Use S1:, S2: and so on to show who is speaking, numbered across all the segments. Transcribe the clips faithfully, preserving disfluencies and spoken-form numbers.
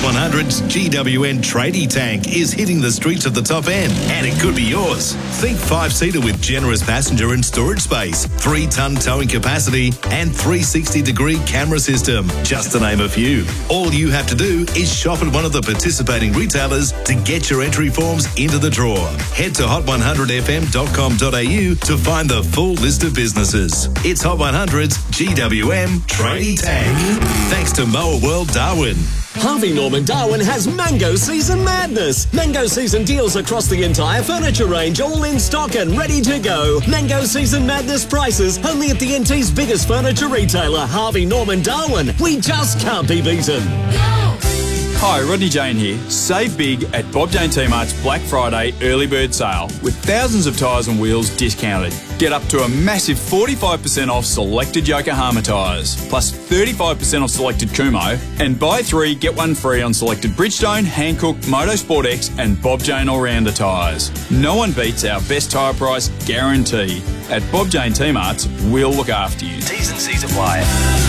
S1: one hundred's G W N Tradie Tank is hitting the streets of the top end, and it could be yours. Think five-seater with generous passenger and storage space, three-ton towing capacity, and three sixty degree camera system, just to name a few. All you have to do is shop at one of the participating retailers to get your entry forms into the draw. Head to hot one hundred f m dot com dot a u to find the full list of businesses. It's Hot one hundred's G W M Tradie Tank. Thanks to Mower World Darwin.
S2: Harvey Norman Darwin has Mango Season Madness. Mango Season deals across the entire furniture range, all in stock and ready to go. Mango Season Madness prices only at the N T's biggest furniture retailer, Harvey Norman Darwin. We just can't be beaten.
S3: Hi, Rodney Jane here. Save big at Bob Jane T-Mart's Black Friday early bird sale with thousands of tyres and wheels discounted. Get up to a massive forty-five percent off selected Yokohama tyres, plus thirty-five percent off selected Kumo, and buy three, get one free on selected Bridgestone, Hankook, Motorsport X and Bob Jane All-Rounder tyres. No one beats our best tyre price guarantee. At Bob Jane T-Mart's, we'll look after you. T's and C's apply.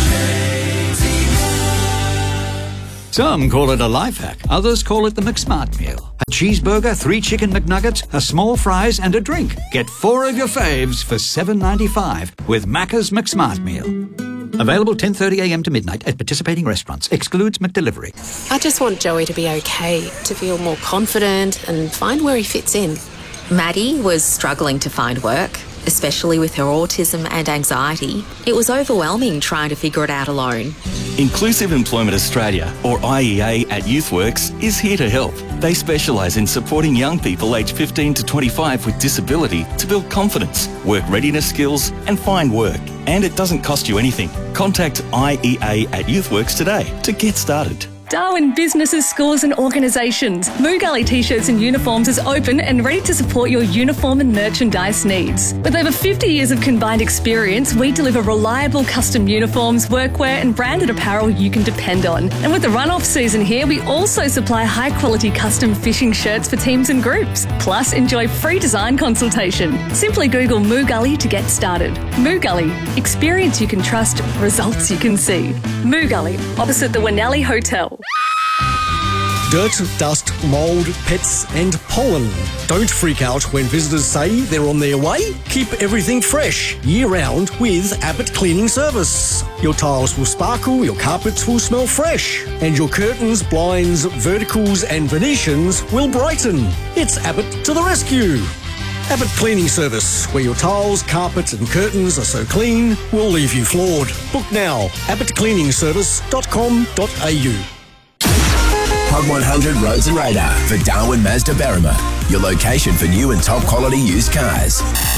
S4: Some call it a life hack, others call it the McSmart meal. A cheeseburger, three chicken McNuggets, a small fries and a drink. Get four of your faves for seven ninety-five with Macca's McSmart meal. Available ten thirty a m to midnight at participating restaurants. Excludes McDelivery.
S5: I just want Joey to be okay, to feel more confident and find where he fits in.
S6: Maddie was struggling to find work, especially with her autism and anxiety. It was overwhelming trying to figure it out alone.
S7: Inclusive Employment Australia, or I E A at YouthWorks, is here to help. They specialise in supporting young people aged fifteen to twenty-five with disability to build confidence, work readiness skills and find work. And it doesn't cost you anything. Contact I E A at YouthWorks today to get started.
S8: Darwin Businesses, Schools and Organisations. Moo Gully T-shirts and uniforms is open and ready to support your uniform and merchandise needs. With over fifty years of combined experience, we deliver reliable custom uniforms, workwear and branded apparel you can depend on. And with the run-off season here, we also supply high-quality custom fishing shirts for teams and groups. Plus, enjoy free design consultation. Simply Google Moo Gully to get started. Moo Gully. Experience you can trust, results you can see. Moo Gully, opposite the Winnelli Hotel.
S9: Dirt, dust, mould, pets and pollen. Don't freak out when visitors say they're on their way. Keep everything fresh year-round with Abbott Cleaning Service. Your tiles will sparkle, your carpets will smell fresh, and your curtains, blinds, verticals and Venetians will brighten. It's Abbott to the rescue. Abbott Cleaning Service, where your tiles, carpets and curtains are so clean, we'll leave you floored. Book now, abbott cleaning service dot com dot a u.
S10: Hot one hundred Roads and Radar for Darwin Mazda Berrima, your location for new and top quality used cars.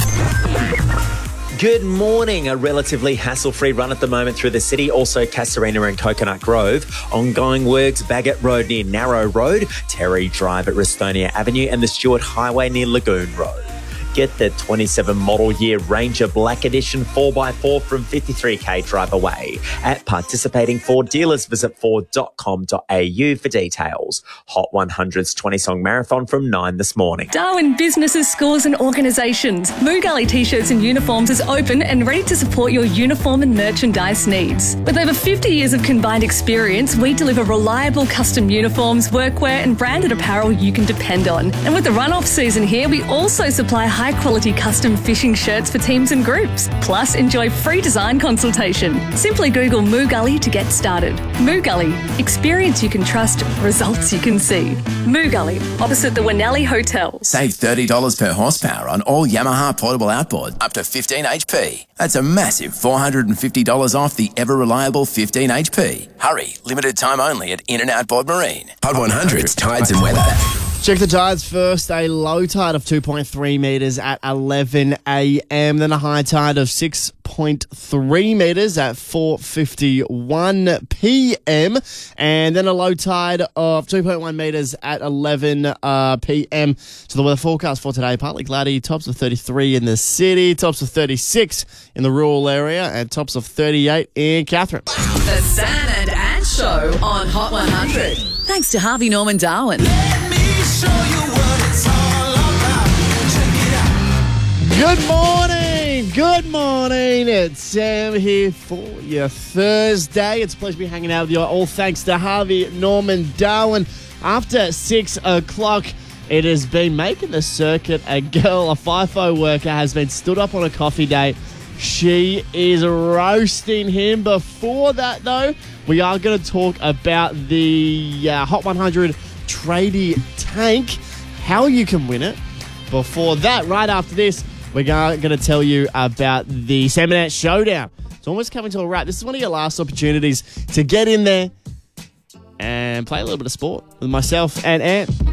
S11: Good morning. A relatively hassle-free run at the moment through the city. Also Casuarina and Coconut Grove. Ongoing works Baggett Road near Narrow Road, Terry Drive at Restonia Avenue and the Stewart Highway near Lagoon Road. Get the twenty-seven model year Ranger Black Edition four by four from fifty-three k drive away. At participating Ford dealers, visit ford dot com dot a u for details. Hot one hundred's twenty song marathon from nine this morning.
S8: Darwin Businesses, Schools and Organisations. Moo Gully T-shirts and uniforms is open and ready to support your uniform and merchandise needs. With over fifty years of combined experience, we deliver reliable custom uniforms, workwear and branded apparel you can depend on. And with the run-off season here, we also supply high high-quality custom fishing shirts for teams and groups. Plus, enjoy free design consultation. Simply Google Moo Gully to get started. Moo Gully. Experience you can trust, results you can see. Moo Gully, opposite the Winnelli Hotel.
S10: Save thirty dollars per horsepower on all Yamaha portable outboard up to fifteen h p. That's a massive four hundred fifty dollars off the ever-reliable fifteen h p. Hurry, limited time only at In and Outboard Marine. Hot one hundred's Tides and Weather.
S12: Check the tides first. A low tide of two point three metres at eleven a m, then a high tide of six point three metres at four fifty-one p m, and then a low tide of two point one metres at eleven p m. So the weather forecast for today, partly cloudy, tops of thirty-three in the city, tops of thirty-six in the rural area, and tops of thirty-eight in Catherine.
S13: The San and Ann Show on Hot one hundred. Thanks to Harvey Norman Darwin.
S12: Show you what it's all about. Check it out. Good morning. Good morning, it's Sam here for your Thursday. It's a pleasure to be hanging out with you, all thanks to Harvey Norman Darwin. After six o'clock, it has been making the circuit. A girl, a FIFO worker, has been stood up on a coffee date. She is roasting him. Before that, though, we are going to talk about the uh, Hot one hundred Tradie Tank, how you can win it. Before that, right after this, we're going to tell you about the Salmon Ant Showdown. It's almost coming to a wrap. This is one of your last opportunities to get in there and play a little bit of sport with myself and Ant.